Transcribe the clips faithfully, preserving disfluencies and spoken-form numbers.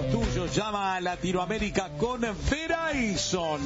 tuyo. Llama a Latinoamérica con Verizon.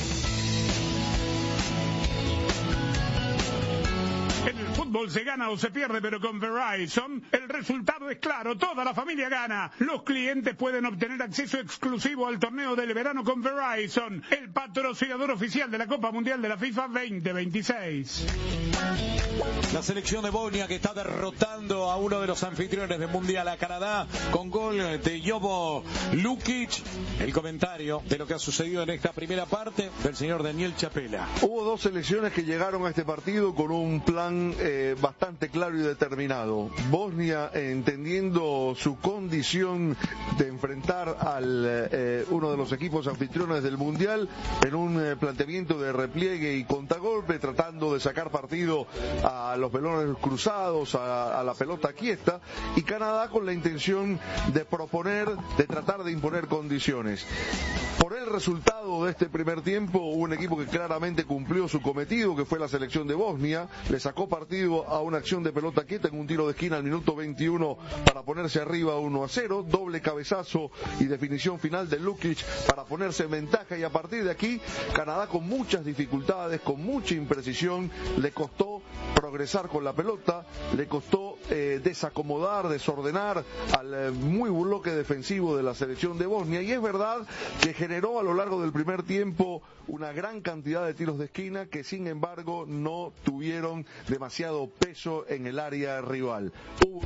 En el fútbol se gana o se pierde, pero con Verizon el resultado es claro, toda la familia gana. Los clientes pueden obtener acceso exclusivo al torneo del verano con Verizon, el patrocinador oficial de la Copa Mundial de la FIFA veinte veintiséis. La selección de Bosnia que está derrotando a uno de los anfitriones del Mundial, a Canadá, con gol de Jovo Lukic. El comentario de lo que ha sucedido en esta primera parte del señor Daniel Chapela. Hubo dos selecciones que llegaron a este partido con un plan eh, bastante claro y determinado. Bosnia, eh, entendiendo su condición de enfrentar al eh, uno de los equipos anfitriones del Mundial en un eh, planteamiento de repliegue y contragolpe, tratando de sacar partido a los pelones cruzados, a, a la pelota quieta, y Canadá con la intención de proponer, de tratar de imponer condiciones. Por el resultado de este primer tiempo, un equipo que claramente cumplió su cometido, que fue la selección de Bosnia, le sacó partido a una acción de pelota quieta en un tiro de esquina al minuto veintiuno para ponerse arriba uno a cero, doble cabezazo y definición final de Lukic para ponerse en ventaja, y a partir de aquí Canadá, con muchas dificultades, con mucha imprecisión, le costó progresar con la pelota, le costó eh, desacomodar, desordenar al eh, muy bloque defensivo de la selección de Bosnia, y es verdad que generó a lo largo del primer tiempo una gran cantidad de tiros de esquina que sin embargo no tuvieron demasiado peso en el área rival. Hubo...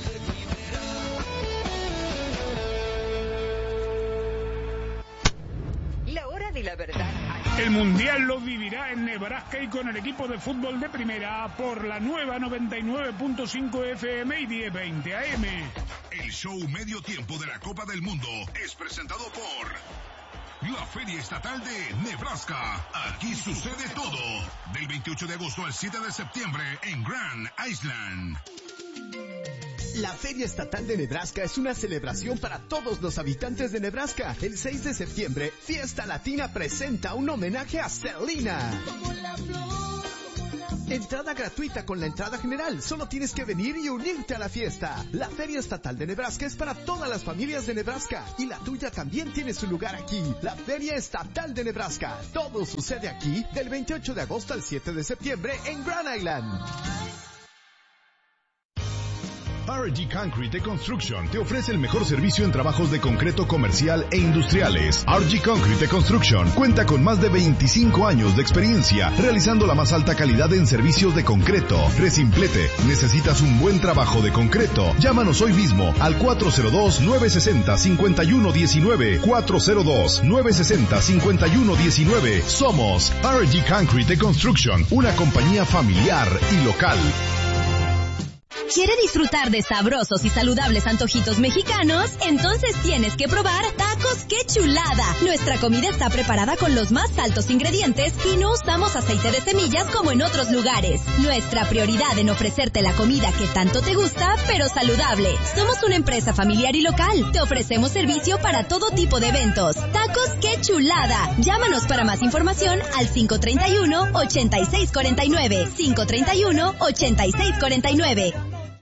La hora de la verdad. El Mundial lo vivirá en Nebraska y con el equipo de fútbol de primera por la nueva noventa y nueve punto cinco F M y diez veinte A M. El show medio tiempo de la Copa del Mundo es presentado por la Feria Estatal de Nebraska. Aquí sucede todo. Del veintiocho de agosto al siete de septiembre en Grand Island. La Feria Estatal de Nebraska es una celebración para todos los habitantes de Nebraska. El seis de septiembre, Fiesta Latina presenta un homenaje a Selena. Entrada gratuita con la entrada general. Solo tienes que venir y unirte a la fiesta. La Feria Estatal de Nebraska es para todas las familias de Nebraska. Y la tuya también tiene su lugar aquí. La Feria Estatal de Nebraska. Todo sucede aquí del veintiocho de agosto al siete de septiembre en Grand Island. R G Concrete Construction te ofrece el mejor servicio en trabajos de concreto comercial e industriales. R G Concrete Construction cuenta con más de veinticinco años de experiencia realizando la más alta calidad en servicios de concreto. Resimplete, ¿necesitas un buen trabajo de concreto? Llámanos hoy mismo al cuatro cero dos, nueve seis cero, cinco uno uno nueve, cuatro cero dos, nueve seis cero, cinco uno uno nueve. Somos R G Concrete Construction, una compañía familiar y local. ¿Quiere disfrutar de sabrosos y saludables antojitos mexicanos? Entonces tienes que probar Tacos ¡Qué Chulada! Nuestra comida está preparada con los más altos ingredientes y no usamos aceite de semillas como en otros lugares. Nuestra prioridad en ofrecerte la comida que tanto te gusta, pero saludable. Somos una empresa familiar y local. Te ofrecemos servicio para todo tipo de eventos. Tacos ¡Qué Chulada! Llámanos para más información al cinco tres uno, ocho seis cuatro nueve, cinco tres uno, ocho seis cuatro nueve.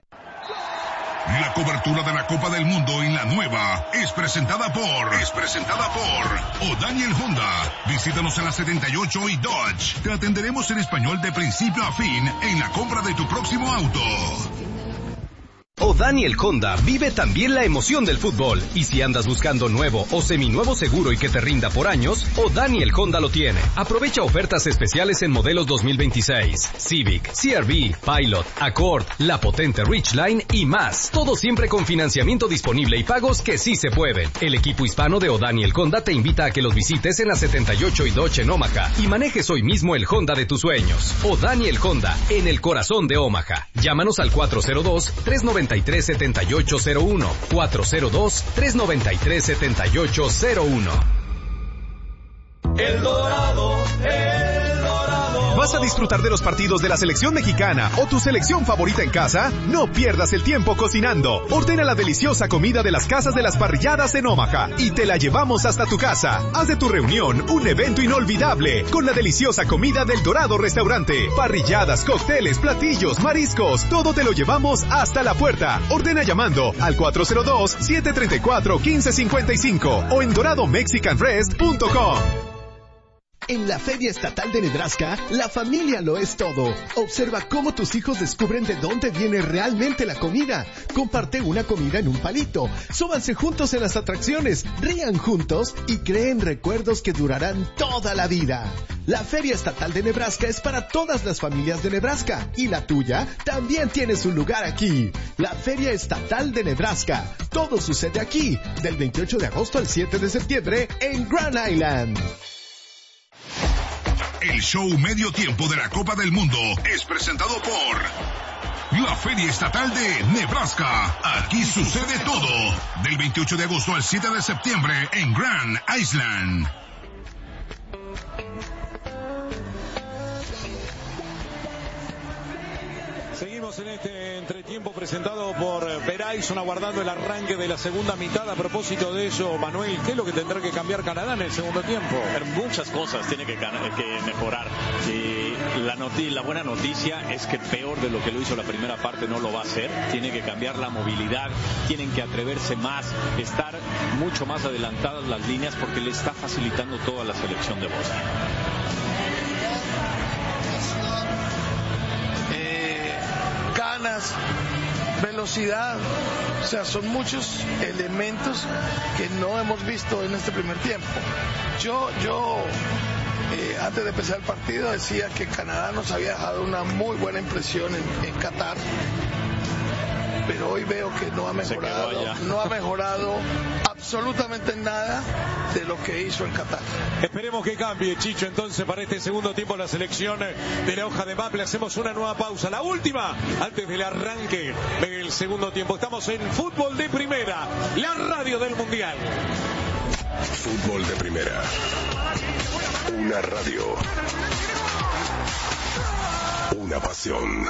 La cobertura de la Copa del Mundo en la nueva es presentada por es presentada por O'Daniel Honda. Visítanos en la setenta y ocho y Dodge. Te atenderemos en español de principio a fin en la compra de tu próximo auto. O'Daniel Honda vive también la emoción del fútbol. Y si andas buscando nuevo o seminuevo seguro y que te rinda por años, O'Daniel Honda lo tiene. Aprovecha ofertas especiales en modelos dos mil veintiséis, Civic, C R V, Pilot, Accord, la potente Ridgeline y más. Todo siempre con financiamiento disponible y pagos que sí se pueden. El equipo hispano de O'Daniel Honda te invita a que los visites en la setenta y ocho y Dodge en Omaha y manejes hoy mismo el Honda de tus sueños. O'Daniel Honda, en el corazón de Omaha. Llámanos al cuatro cero dos, tres nueve tres, siete ocho cero uno, cuatro cero dos, tres nueve tres, siete ocho cero uno. El Dorado, El Dorado. ¿Vas a disfrutar de los partidos de la selección mexicana o tu selección favorita en casa? No pierdas el tiempo cocinando. Ordena la deliciosa comida de las casas de las parrilladas en Omaha y te la llevamos hasta tu casa. Haz de tu reunión un evento inolvidable con la deliciosa comida del Dorado Restaurante. Parrilladas, cócteles, platillos, mariscos, todo te lo llevamos hasta la puerta. Ordena llamando al cuatro cero dos, siete tres cuatro, uno cinco cinco cinco o en dorado mexican rest punto com. En la Feria Estatal de Nebraska, la familia lo es todo. Observa cómo tus hijos descubren de dónde viene realmente la comida. Comparte una comida en un palito. Súbanse juntos en las atracciones, rían juntos y creen recuerdos que durarán toda la vida. La Feria Estatal de Nebraska es para todas las familias de Nebraska y la tuya también tiene su lugar aquí. La Feria Estatal de Nebraska. Todo sucede aquí, del veintiocho de agosto al siete de septiembre en Grand Island. El show medio tiempo de la Copa del Mundo es presentado por la Feria Estatal de Nebraska. Aquí sucede todo. Del veintiocho de agosto al siete de septiembre en Grand Island. Seguimos en este entretiempo presentado por Verizon, aguardando el arranque de la segunda mitad. A propósito de eso, Manuel, ¿qué es lo que tendrá que cambiar Canadá en el segundo tiempo? Muchas cosas tiene que, que mejorar. Y la, noti la buena noticia es que peor de lo que lo hizo la primera parte no lo va a hacer. Tiene que cambiar la movilidad, tienen que atreverse más, estar mucho más adelantadas las líneas porque le está facilitando toda la selección de Bosnia. Ganas, velocidad, o sea, son muchos elementos que no hemos visto en este primer tiempo. Yo, yo eh, antes de empezar el partido decía que Canadá nos había dejado una muy buena impresión en, en Qatar, pero hoy veo que no ha mejorado, no ha mejorado absolutamente nada de lo que hizo en Qatar. Esperemos que cambie, Chicho, entonces para este segundo tiempo la selección de la hoja de Maple. Hacemos una nueva pausa, la última antes del arranque del segundo tiempo. Estamos en Fútbol de Primera, la radio del Mundial. Fútbol de Primera, una radio, una pasión.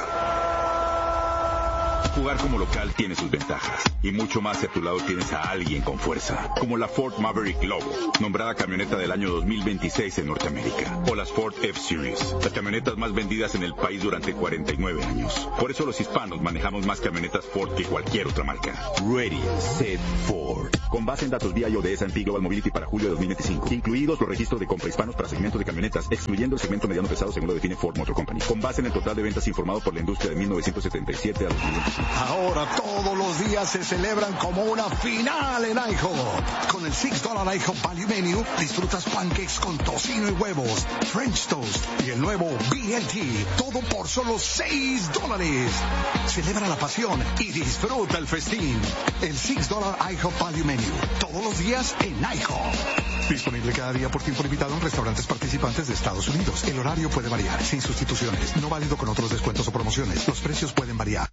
Jugar como local tiene sus ventajas, y mucho más si a tu lado tienes a alguien con fuerza, como la Ford Maverick Lobo, nombrada camioneta del año dos mil veintiséis en Norteamérica, o las Ford F-Series, las camionetas más vendidas en el país durante cuarenta y nueve años. Por eso los hispanos manejamos más camionetas Ford que cualquier otra marca. Ready, Set, Ford. Con base en datos V I O de S and P Global Mobility para julio de dos mil veinticinco, incluidos los registros de compra hispanos para segmentos de camionetas, excluyendo el segmento mediano pesado según lo define Ford Motor Company. Con base en el total de ventas informado por la industria de mil novecientos setenta y siete a dos mil veinticinco. Ahora todos los días se celebran como una final en IHOP. Con el six dollar IHOP Value Menu disfrutas pancakes con tocino y huevos, French toast y el nuevo B L T. Todo por solo seis dólares. Celebra la pasión y disfruta el festín. El six dollar IHOP Value Menu. Todos los días en IHOP. Disponible cada día por tiempo limitado en restaurantes participantes de Estados Unidos. El horario puede variar, sin sustituciones. No válido con otros descuentos o promociones. Los precios pueden variar.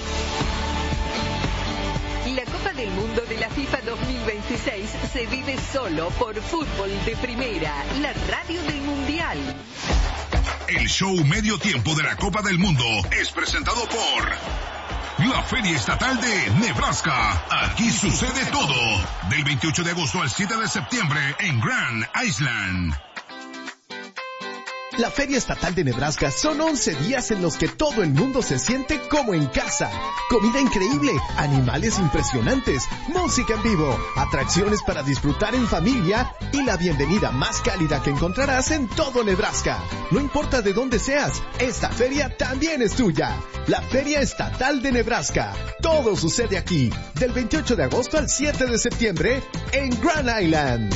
La Copa del Mundo de la FIFA dos mil veintiséis se vive solo por Fútbol de Primera, la radio del Mundial. El show medio tiempo de la Copa del Mundo es presentado por la Feria Estatal de Nebraska. Aquí sucede todo. Del veintiocho de agosto al siete de septiembre en Grand Island. La Feria Estatal de Nebraska son once días en los que todo el mundo se siente como en casa. Comida increíble, animales impresionantes, música en vivo, atracciones para disfrutar en familia y la bienvenida más cálida que encontrarás en todo Nebraska. No importa de dónde seas, esta feria también es tuya. La Feria Estatal de Nebraska. Todo sucede aquí, del veintiocho de agosto al siete de septiembre en Grand Island.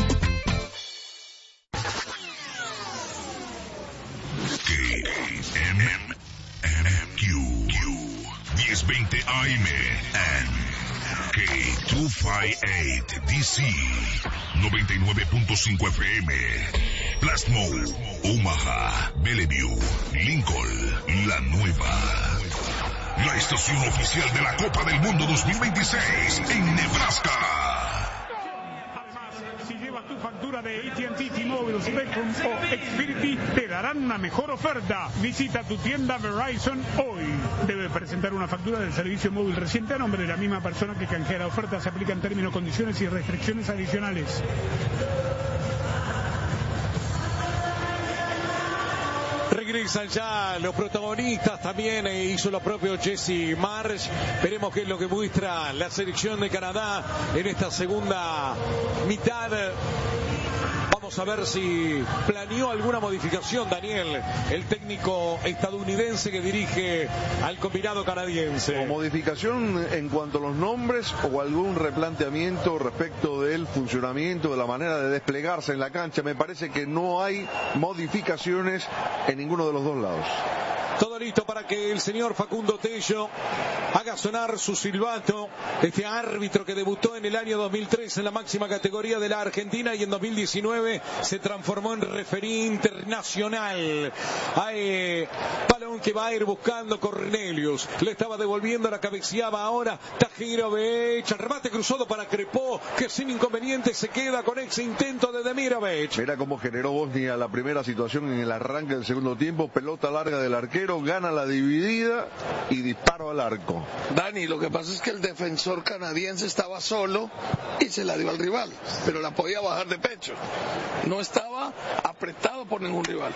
diez veinte A M and K doscientos cincuenta y ocho D C noventa y nueve punto cinco F M, Plasmo, Omaha, Bellevue, Lincoln, La Nueva. La estación oficial de la Copa del Mundo dos mil veintiséis en Nebraska. Si llevas tu factura de A T and T, T-Mobile, Spectrum o Xfinity te darán una mejor oferta. Visita tu tienda Verizon hoy. Debe presentar una factura del servicio móvil reciente a nombre de la misma persona que canjea la oferta. Se aplican términos, condiciones y restricciones adicionales. Regresan ya los protagonistas, también eh, hizo lo propio Jesse Marsh. Veremos qué es lo que muestra la selección de Canadá en esta segunda mitad. Vamos a ver si planeó alguna modificación, Daniel, el técnico estadounidense que dirige al combinado canadiense. O modificación en cuanto a los nombres o algún replanteamiento respecto del funcionamiento, de la manera de desplegarse en la cancha. Me parece que no hay modificaciones en ninguno de los dos lados. Todo listo para que el señor Facundo Tello haga sonar su silbato, este árbitro que debutó en el año dos mil tres en la máxima categoría de la Argentina y en dos mil diecinueve se transformó en referí internacional. Hay balón que va a ir buscando Cornelius, le estaba devolviendo, la cabeceaba ahora Tahirovic, el remate cruzado para Crepó, que sin inconveniente se queda con ese intento de Demirovic. Mira cómo generó Bosnia la primera situación en el arranque del segundo tiempo, pelota larga del arquero, gana la dividida y disparo al arco. Dani, lo que pasa es que el defensor canadiense estaba solo y se la dio al rival, pero la podía bajar de pecho. No estaba apretado por ningún rival.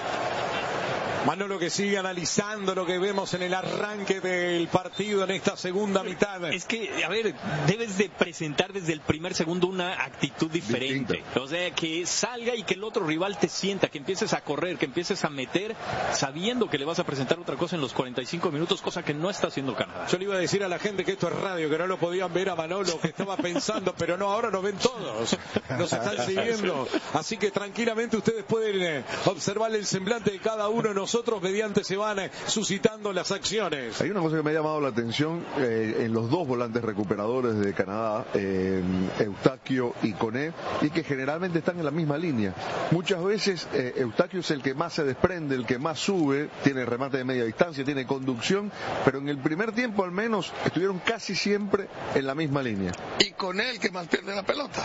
Manolo, que sigue analizando lo que vemos en el arranque del partido en esta segunda mitad. Es que, a ver, debes de presentar desde el primer segundo una actitud diferente. Distinta. O sea, que salga y que el otro rival te sienta, que empieces a correr, que empieces a meter, sabiendo que le vas a presentar otra cosa en los cuarenta y cinco minutos, cosa que no está haciendo Canadá. Yo le iba a decir a la gente que esto es radio, que no lo podían ver a Manolo, que estaba pensando, pero no, ahora nos ven todos. Nos están siguiendo. Así que tranquilamente ustedes pueden observar el semblante de cada uno de nosotros. Nosotros mediante se van suscitando las acciones. Hay una cosa que me ha llamado la atención eh, en los dos volantes recuperadores de Canadá, eh, Eustaquio y Koné, y que generalmente están en la misma línea. Muchas veces eh, Eustaquio es el que más se desprende, el que más sube, tiene remate de media distancia, tiene conducción, pero en el primer tiempo al menos estuvieron casi siempre en la misma línea. Y Koné el que más pierde la pelota.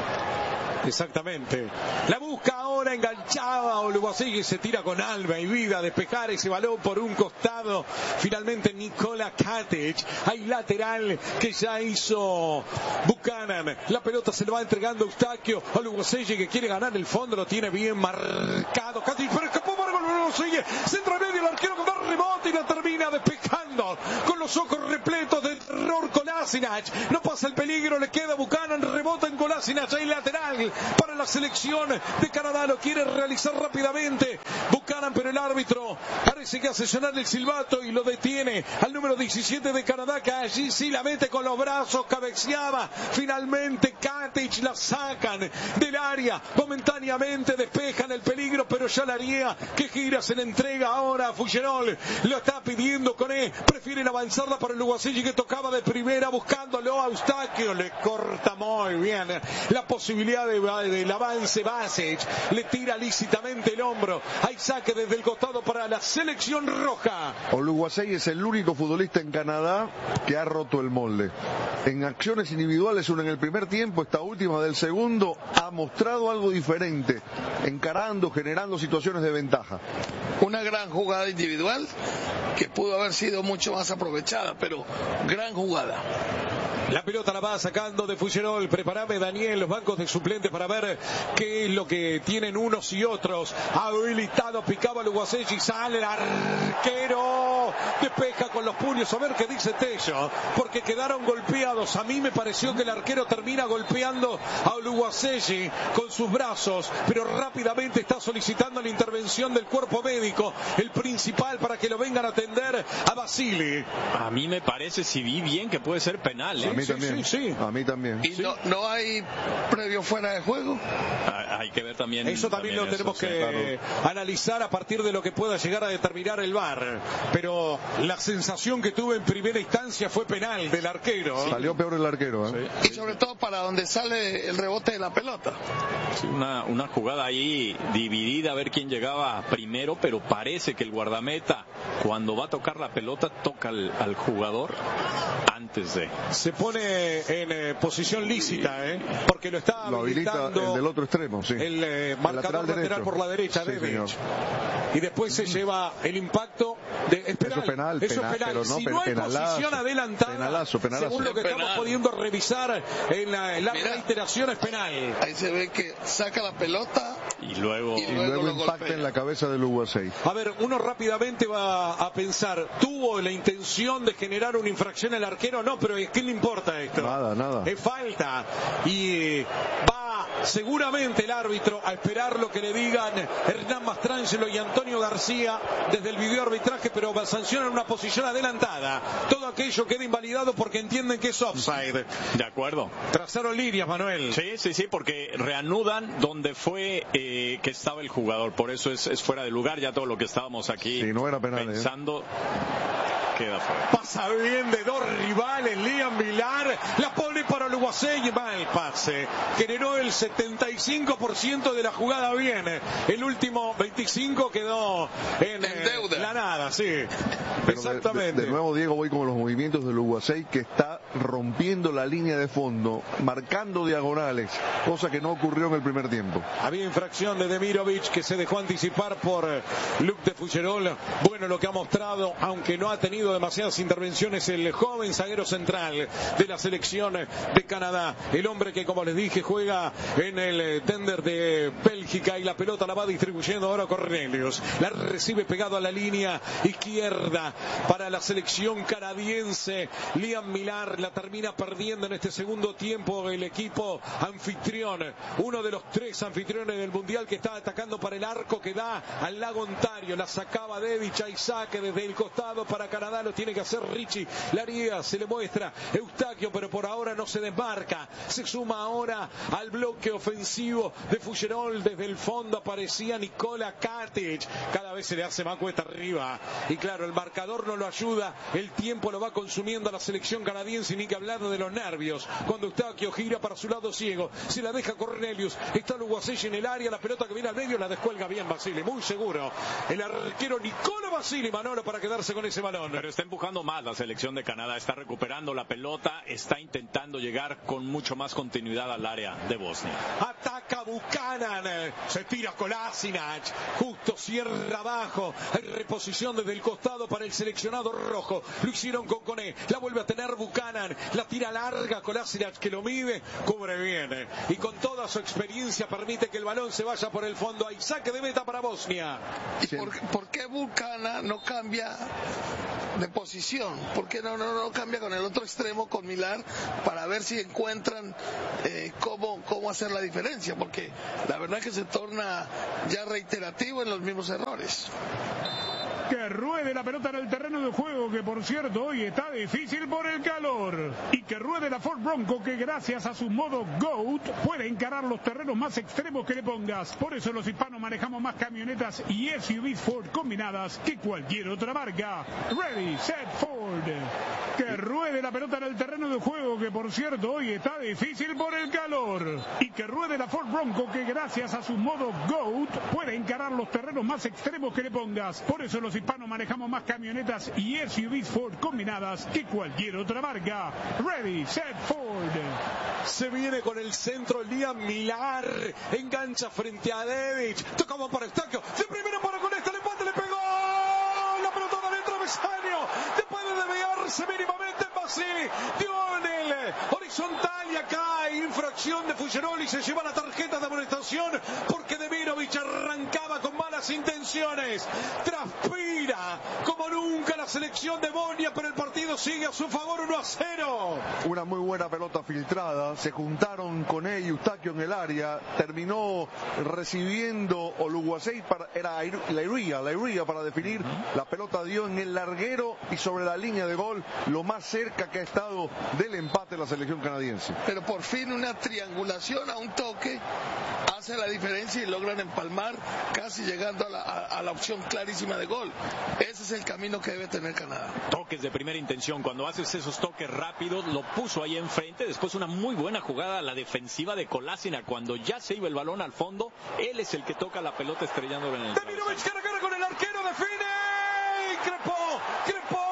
Exactamente. La busca ahora enganchada Oluwaseyi, se tira con alma y vida a despejar ese balón por un costado. Finalmente Nikola Katic. Hay lateral que ya hizo Buchanan. La pelota se le va entregando Eustaquio. Oluwaseyi que quiere ganar el fondo, lo tiene bien marcado. Katic, pero escapó para Oluwaseyi. Centro medio, el arquero que da rebote y la termina despejando. Con los ojos repletos de terror Kolasinac. No pasa el peligro, le queda Buchanan, rebota en Kolasinac. Hay lateral para la selección de Canadá, lo quiere realizar rápidamente Buchanan, pero el árbitro parece que hace sonar el silbato y lo detiene al número diecisiete de Canadá, que allí sí la mete con los brazos, cabeceaba. Finalmente Katic, la sacan del área, momentáneamente despejan el peligro, pero ya la haría que gira, se le entrega ahora a Fougerolles, lo está pidiendo Koné, prefieren avanzarla para el Oluwaseyi que tocaba de primera buscándolo a Eustaquio, le corta muy bien la posibilidad de del avance. Basic le tira lícitamente el hombro, hay saque desde el costado para la selección roja. Oluwaseyi es el único futbolista en Canadá que ha roto el molde. En acciones individuales, una en el primer tiempo, esta última del segundo, ha mostrado algo diferente, encarando, generando situaciones de ventaja. Una gran jugada individual que pudo haber sido mucho más aprovechada, pero gran jugada. La pelota la va sacando de Fougerolles. Prepárame, Daniel, los bancos de suplentes para ver qué es lo que tienen unos y otros. Habilitado, picaba Oluwaseyi, sale el arquero, despeja con los puños. A ver qué dice Tello, porque quedaron golpeados. A mí me pareció que el arquero termina golpeando a Oluwaseyi con sus brazos, pero rápidamente está solicitando la intervención del cuerpo médico, el principal, para que lo vengan a atender a Basili. A mí me parece, si vi bien, que puede ser penal, ¿eh? A mí Sí, también. sí, sí. A mí también. ¿Y sí. no, no hay previo fuera de juego? Hay que ver también. Eso también, también lo tenemos eso, que sí, claro. analizar a partir de lo que pueda llegar a determinar el V A R. Pero la sensación que tuve en primera instancia fue penal del arquero. Sí. Salió peor el arquero, ¿eh? Sí. Y sobre todo para donde sale el rebote de la pelota. Sí, una, una jugada ahí dividida, a ver quién llegaba primero, pero parece que el guardameta, cuando va a tocar la pelota, toca al, al jugador antes de. Se pone en eh, posición lícita, ¿eh? Porque lo está lo habilita el del otro extremo, sí. El eh, marcador lateral, lateral por la derecha, sí, de y después se lleva el impacto de es penal, eso es penal, eso penal, es penal. Pero no, si no hay penalazo, posición adelantada, penalazo, penalazo. según lo que penal. estamos pudiendo revisar en la, en la reiteración, es penal. Ahí se ve que saca la pelota y luego, y luego, luego, luego impacta golpea en la cabeza del Uguasey. A ver, uno rápidamente va a pensar, ¿tuvo la intención de generar una infracción el arquero? No, pero ¿qué le importa esto? Nada, nada. Es falta. Y va seguramente el árbitro a esperar lo que le digan Hernán Mastrangelo y Antonio García desde el video arbitraje, pero sancionan una posición adelantada. Todo aquello queda invalidado porque entienden que es offside. De acuerdo. Trazaron líneas, Manuel. Sí, sí, sí, porque reanudan donde fue eh, que estaba el jugador. Por eso es, es fuera de lugar. Ya todo lo que estábamos aquí sí, no era penal, pensando... ¿eh? Queda fuera. Pasa bien de dos rivales, Liam Millar, la pone para el Uguasey y mal pase. Generó el setenta y cinco por ciento de la jugada bien. El último veinticinco quedó en, en deuda. La nada, sí. Pero exactamente. De, de, de nuevo, Diego, voy con los movimientos del Uguasey, que está rompiendo la línea de fondo, marcando diagonales, cosa que no ocurrió en el primer tiempo. Había infracción de Demirovic que se dejó anticipar por Luc de Fougerolles. Bueno, lo que ha mostrado, aunque no ha tenido demasiadas intervenciones, el joven zaguero central de la selección de Canadá, el hombre que, como les dije, juega en el Tender de Bélgica, y la pelota la va distribuyendo ahora Cornelius, la recibe pegado a la línea izquierda para la selección canadiense. Liam Millar la termina perdiendo en este segundo tiempo el equipo anfitrión, uno de los tres anfitriones del mundial, que está atacando para el arco que da al lago Ontario. La sacaba Dedic, hay saque desde el costado para Canadá, lo tiene que hacer Richie Laría, se le muestra Eustaquio, pero por ahora no se desmarca. Se suma ahora al bloque ofensivo de Fougerolles. Desde el fondo aparecía Nikola Katic, cada vez se le hace más cuesta arriba, y claro, el marcador no lo ayuda, el tiempo lo va consumiendo a la selección canadiense, y ni que hablar de los nervios cuando Eustaquio gira para su lado ciego, se la deja Cornelius, está el Uguasey en el área, la pelota que viene al medio la descuelga bien Basili, muy seguro el arquero Nicola Basili, Manolo, para quedarse con ese balón. Pero está empujando más la selección de Canadá, está recuperando la pelota, está intentando llegar con mucho más continuidad al área de Bosnia. Ataca Buchanan, se tira Kolasinac, justo cierra abajo, hay reposición desde el costado para el seleccionado rojo, lo hicieron con Coné, la vuelve a tener Buchanan, la tira larga Kolasinac, que lo mide, cubre bien, y con toda su experiencia permite que el balón se vaya por el fondo. Hay saque de meta para Bosnia. ¿Y por, por qué Buchanan no cambia de posición? ¿Por qué no, no, no cambia con el otro extremo, con Millar, para ver si encuentran eh, cómo, cómo hacer la diferencia? Porque la verdad es que se torna ya reiterativo en los mismos errores. Que ruede la pelota en el terreno de juego, que por cierto hoy está difícil por el calor. Y que ruede la Ford Bronco, que gracias a su modo GOAT puede encarar los terrenos más extremos que le pongas. Por eso los hispanos manejamos más camionetas y S U Vs Ford combinadas que cualquier otra marca. Ready, set, Ford. Que ruede la pelota en el terreno de juego, que por cierto hoy está difícil por el calor. Y que ruede la Ford Bronco, que gracias a su modo GOAT puede encarar los terrenos más extremos que le pongas. Por eso los hispanos manejamos más camionetas y S U Vs Ford combinadas que cualquier otra marca. Ready, set, Ford. Se viene con el centro Liam Millar, engancha frente a Dedic, tocamos para Eustaquio, de primero para con este, el empate, le pegó la pelota dentro del travesaño, después de desviarse mínimamente Basili, dio en el horizontal, y acá hay infracción de Fougerolles y se lleva la tarjeta de amonestación porque Demirovic arrancaba con malas intenciones. Transpira como nunca la selección de Bosnia, pero el partido sigue a su favor, uno a cero. Una muy buena pelota filtrada, se juntaron con él y Eustaquio en el área, terminó recibiendo Uguasey, para, era Leiria, Leiria para definir, la pelota dio en el larguero y sobre la línea de gol, lo más cerca que ha estado del empate la selección canadiense. Pero por fin una triangulación a un toque hace la diferencia y logran empalmar, casi llegando a la, a, a la opción clarísima de gol. Ese es el camino que debe tener Canadá. Toques de primera intención, cuando haces esos toques rápidos, lo puso ahí enfrente, después una muy buena jugada a la defensiva de Kolasinac, cuando ya se iba el balón al fondo, él es el que toca la pelota estrellándolo en el Demirovic cara a cara con el arquero, define, y Crepó, Crepó que hace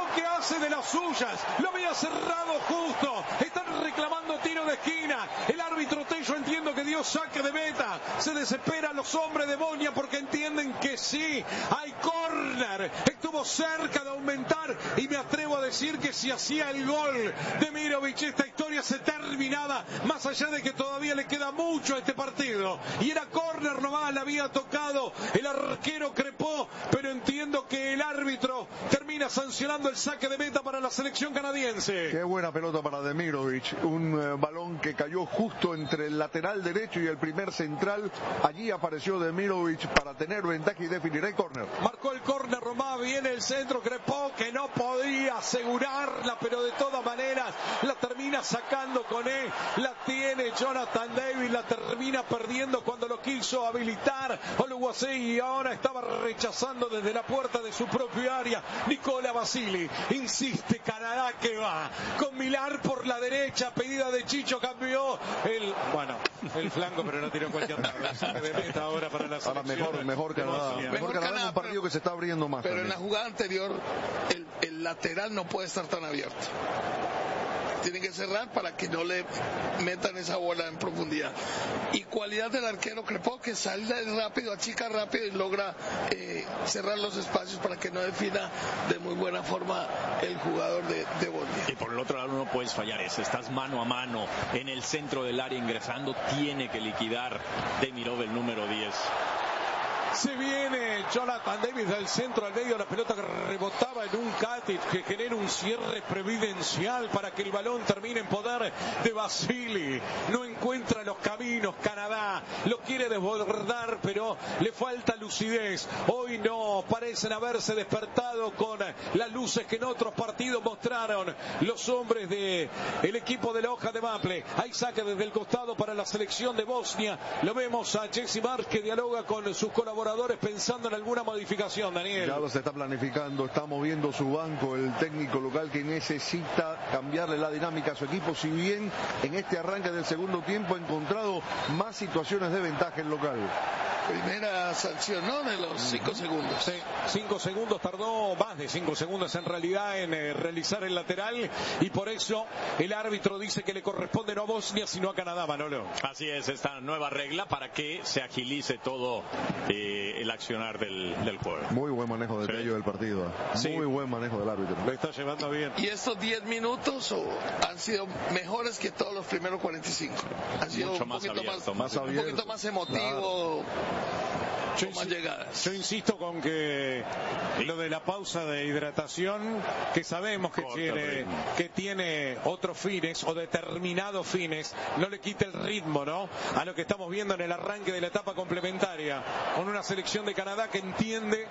hace de las suyas. Lo había cerrado justo. Están reclamando tiro de esquina. El árbitro Tello entiendo que dio saque de meta. Se desesperan los hombres de Bosnia porque entienden que sí, hay córner. Estuvo cerca de aumentar y me atrevo a decir que si hacía el gol de Mirovic, esta historia se terminaba, más allá de que todavía le queda mucho a este partido. Y era córner nomás, la había tocado el arquero Crepó, pero entiendo que el árbitro termina sancionando el saque de meta para la selección canadiense. Qué buena pelota para Demirovic, un uh, balón que cayó justo entre el lateral derecho y el primer central. Allí apareció Demirovic para tener ventaja y definir el córner. Marcó el córner Romá, viene el centro Crepó, que no podía asegurarla, pero de todas maneras la termina sacando con él, la tiene Jonathan David, la termina perdiendo cuando lo quiso habilitar Oluwaseyi y ahora estaba rechazando desde la puerta de su propio área Nicola Basili. Insiste Canadá que va con Millar por la derecha, pedida de Chicho, cambió el, bueno, el flanco, pero no tiró cualquier lado. De meta ahora para la ahora mejor, mejor Canadá, mejor, mejor Canadá, Canadá en un partido pero, que se está abriendo más. Pero también. En la jugada anterior el, el lateral no puede estar tan abierto. Tienen que cerrar para que no le metan esa bola en profundidad. Y cualidad del arquero Crepó, que sale rápido, achica rápido y logra eh, cerrar los espacios para que no defina de muy buena forma el jugador de, de Bosnia. Y por el otro lado no puedes fallar eso, estás mano a mano en el centro del área ingresando, tiene que liquidar Demirov el número diez. Se viene Jonathan Davis del centro al medio, la pelota que rebotaba en un Katic que genera un cierre previdencial para que el balón termine en poder de Basili. No encuentra los caminos Canadá, lo quiere desbordar pero le falta lucidez. Hoy no parecen haberse despertado con las luces que en otros partidos mostraron los hombres de el equipo de la hoja de Maple. Hay saque desde el costado para la selección de Bosnia. Lo vemos a Jesse Marsh que dialoga con sus colaboradores pensando en alguna modificación, Daniel. Ya lo se está planificando, está moviendo su banco el técnico local que necesita cambiarle la dinámica a su equipo, si bien en este arranque del segundo tiempo ha encontrado más situaciones de ventaja el local. Primera sanción, ¿no? De los cinco segundos. Sí, cinco segundos, tardó más de cinco segundos en realidad en eh, realizar el lateral y por eso el árbitro dice que le corresponde no a Bosnia sino a Canadá, Manolo. Así es, esta nueva regla para que se agilice todo eh, el accionar del, del juego. Muy buen manejo de sí. Tello del partido. Sí. Muy buen manejo del árbitro. Lo está llevando bien. Y estos diez minutos oh, han sido mejores que todos los primeros cuarenta y cinco. Han sido Mucho un más poquito abierto, más, más un abierto. poquito más emotivo. Claro. Yo, más llegadas. yo insisto con que lo de la pausa de hidratación, que sabemos que tiene, que tiene otros fines o determinados fines, no le quite el ritmo, ¿no? A lo que estamos viendo en el arranque de la etapa complementaria, con una selección de Canadá que entiende